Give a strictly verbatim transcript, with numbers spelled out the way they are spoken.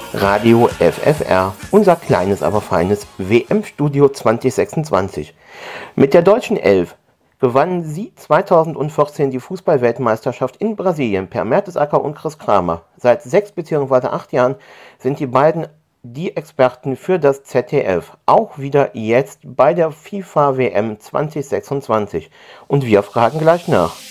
Radio F F R, unser kleines, aber feines W M-Studio zwanzig sechsundzwanzig. Mit der deutschen Elf gewannen sie zweitausendvierzehn die Fußball-Weltmeisterschaft in Brasilien per Mertesacker und Chris Kramer. Seit sechs bzw. acht Jahren sind die beiden die Experten für das Z D F, auch wieder jetzt bei der FIFA W M zwanzig sechsundzwanzig. Und wir fragen gleich nach.